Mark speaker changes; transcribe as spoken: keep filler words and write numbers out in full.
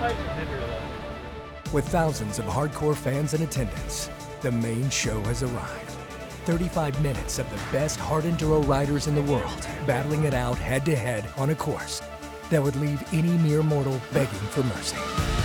Speaker 1: With thousands of hardcore fans in attendance, the main show has arrived. thirty-five minutes of the best hard enduro riders in the world, battling it out head-to-head on a course that would leave any mere mortal begging for mercy.